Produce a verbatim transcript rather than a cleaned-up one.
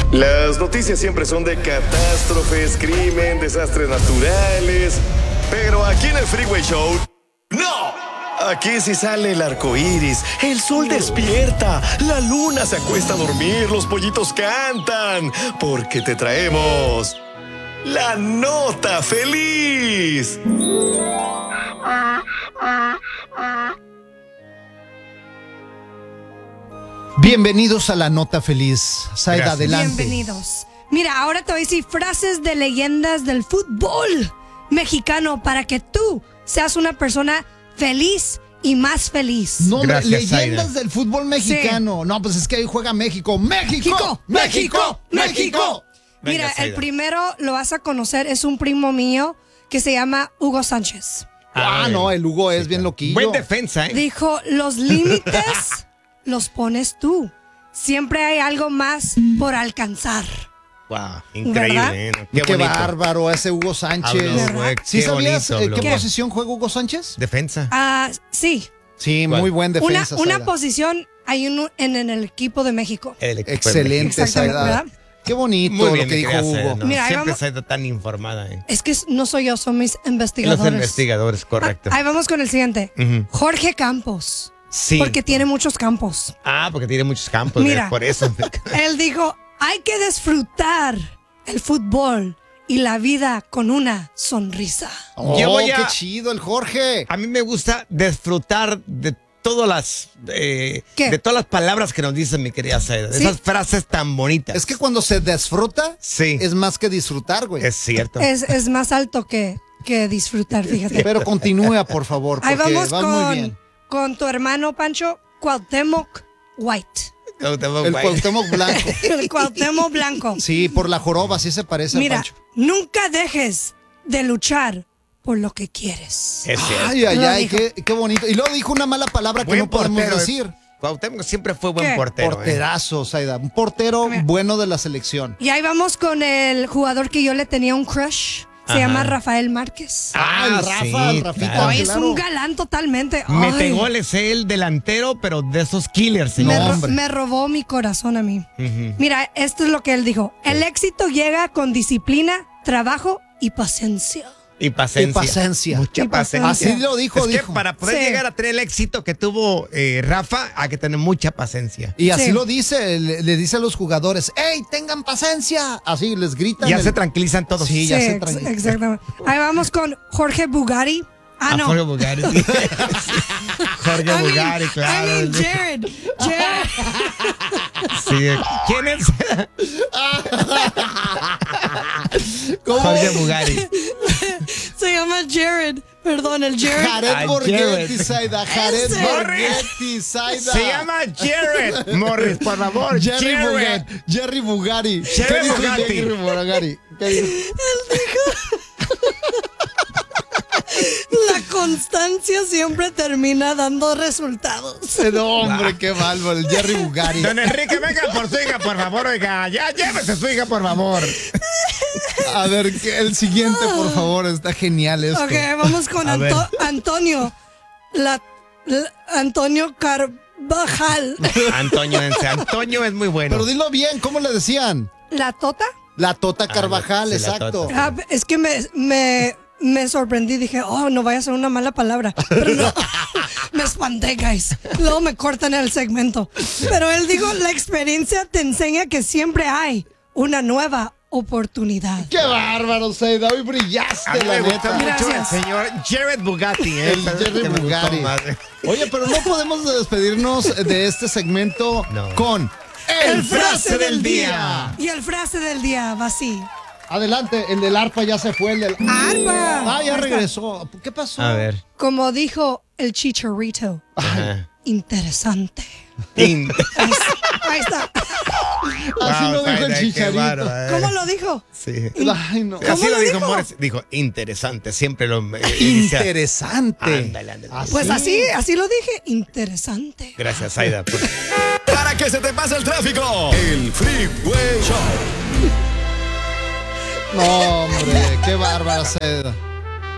Las noticias siempre son de catástrofes, crimen, desastres naturales. Pero aquí en el Freeway Show, ¡no! Aquí sí sale el arco iris, el sol despierta, la luna se acuesta a dormir, los pollitos cantan. Porque te traemos la nota feliz. Bienvenidos a la nota feliz. Saida, adelante. Bienvenidos. Mira, ahora te voy a decir frases de leyendas del fútbol mexicano para que tú seas una persona feliz y más feliz. No, Gracias, leyendas Saida. del fútbol mexicano. Sí. No, pues es que ahí juega México. ¡México! ¡México! ¡México! ¡México! Mira, Venga, el primero lo vas a conocer, es un primo mío que se llama Hugo Sánchez. Ah, Ay, no, el Hugo es bien loquillo. Buen defensa, ¿eh? Dijo, los límites los pones tú. Siempre hay algo más por alcanzar. Wow, increíble, ¿eh? Qué, Qué, bonito. bárbaro ese Hugo Sánchez. Habló, güey, ¿Sí qué sabías bonito eh, qué habló. posición juega Hugo Sánchez? Defensa. Ah, sí. Sí, ¿Cuál? muy buen Una, defensa. una Saida. posición hay uno en, en el equipo de México. El equipo de Excelente, Exactamente, Saida. ¿verdad? Qué bonito Muy lo bien, que mi dijo querida Hugo. Saida, ¿no? Mira, ahí Siempre vamos- se ha ido tan informada, ¿eh? Es que no soy yo, son mis investigadores. Los investigadores, correcto. Ah, ahí vamos con el siguiente. Ujú. Jorge Campos. Sí. Porque tiene muchos campos. Ah, porque tiene muchos campos, Mira. ¿eh? Por eso. Él dijo, hay que disfrutar el fútbol y la vida con una sonrisa. Oh, Yo voy a- qué chido el Jorge. A mí me gusta disfrutar de todas las eh, ¿Qué? de todas las palabras que nos dice mi querida Saida. De ¿Sí? esas frases tan bonitas. Es que cuando se disfruta, Sí. es más que disfrutar, güey. Es cierto. Es, es más alto que, que disfrutar, fíjate. Pero continúa, por favor, porque Ahí vamos vas muy con, bien. con tu hermano Pancho, Cuauhtémoc White. El Cuauhtémoc Blanco. El Cuauhtémoc Blanco. Sí, por la joroba, sí se parece al Mira, Pancho. nunca dejes de luchar por lo que quieres. Es cierto. Ay, ay, Lo ay, dijo. qué, qué bonito. Y luego dijo una mala palabra que Buen no podemos portero, decir. Cuauhtémoc siempre fue buen ¿Qué? portero. ¿eh? Porterazo, Saida. Un portero Mira. bueno de la selección. Y ahí vamos con el jugador que yo le tenía un crush. Se Ajá. llama Rafael Márquez. Ah, el Rafa, sí, el Rafita. claro. Oh, es claro. un galán totalmente. Mete Ay, goles el delantero, pero de esos killers. me, señor. No, ro- hombre. me robó mi corazón a mí. Ujú. Mira, esto es lo que él dijo. El éxito llega con disciplina, trabajo y paciencia. Y paciencia. Y paciencia. Mucha Y paciencia. paciencia. Así lo dijo, es que dijo. para poder Sí. llegar a tener el éxito que tuvo eh, Rafa, hay que tener mucha paciencia. Y así Sí. lo dice, le, le dice a los jugadores, ¡ey, tengan paciencia! Así les gritan. Ya el- se tranquilizan todos. Sí, ya se ex- tranquiliza. exactamente. Ahí vamos con Jorge Bugatti. Ah, A no. Jorge Bugatti. sí. Jorge I mean- Bugatti, claro. I mean, Jared. Jared. Sí. ¿Quién es? ¿Cómo? Jorge Bugatti. Se llama Jared. Perdón, el Jared. Jared Ah, Borghetti, Jared. Saida. Jared Ese. Borghetti, Saida. Se llama Jared Morris, por favor. Jerry Jared. Bugatti. Jerry Bugatti. Jerry ¿Qué dijo Bugatti. Jerry Bugatti? ¿Qué dijo? La constancia siempre termina dando resultados. No, hombre, qué bárbaro. El Jerry Bugatti. Don Enrique, venga por su hija, por favor, oiga. Ya llévese su hija, por favor. A ver, que el siguiente, por favor. Está genial esto. Ok, vamos con A ver. Anto- Antonio. La, la- Antonio Carvajal. Antonio, Antonio es muy bueno. Pero dilo bien, ¿cómo le decían? ¿La Tota? La Tota Carvajal, sí, la exacto. Tota. Ah, es que me, me, me sorprendí. Dije, oh, no vaya a ser una mala palabra. Pero no, me espanté, guys. Luego me cortan el segmento. Pero él dijo, la experiencia te enseña que siempre hay una nueva oportunidad. ¡Qué bárbaro, Saida! Hoy A brillaste, mí la me gusta neta. mucho Gracias. el señor Jared Bugatti. ¿eh? El Jerry Este me gustó Bugatti. más. Oye, pero no podemos despedirnos de este segmento No. con el frase del día. Y el frase del día va así. Adelante, el del arpa ya se fue. El del... ¡Arpa! Ah, ya Ahí está. regresó. ¿Qué pasó? A ver. Como dijo el Chicharito, Ajá. interesante. In- Ahí está. Así Wow, lo dijo el Saida, qué Chicharito. bárbaro, eh. ¿Cómo lo dijo? Sí. Ay, no. ¿Cómo Así lo lo dijo dijo? Morris. Dijo, interesante. Siempre lo eh, inicia. Interesante. Ándale, ándale. Así. Pues así, así lo dije. Interesante. Gracias, Saida. por- Para que se te pase el tráfico, el Freeway Show. No, hombre, qué bárbara, Saida.